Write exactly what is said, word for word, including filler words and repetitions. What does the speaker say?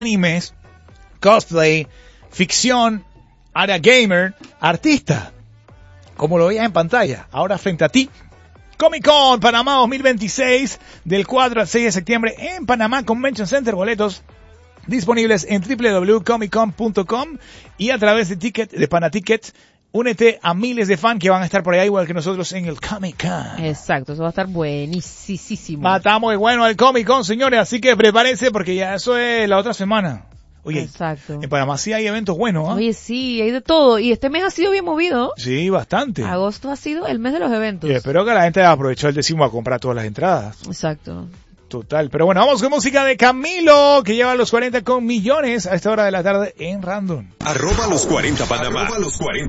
animes, cosplay, ficción, área gamer, artista, como lo veías en pantalla, ahora frente a ti. Comic Con Panamá dos mil veintiséis, del cuatro al seis de septiembre en Panamá Convention Center. Boletos disponibles en doble u doble u doble u punto comic con punto com y a través de Ticket, de Panaticket. Únete a miles de fans que van a estar por allá igual que nosotros en el Comic Con. Exacto, eso va a estar buenísimo. Matamos de bueno al Comic Con, señores, así que prepárense porque ya eso es la otra semana. Oye, exacto. En Panamá sí hay eventos buenos, ¿eh? Oye, sí, hay de todo. Y este mes ha sido bien movido. Sí, bastante. Agosto ha sido el mes de los eventos. Y espero que la gente aprovechó el décimo a comprar todas las entradas. Exacto. Total. Pero bueno, vamos con música de Camilo, que lleva los cuarenta con millones a esta hora de la tarde en Random. Arroba los cuarenta Panamá. Arroba los cuarenta.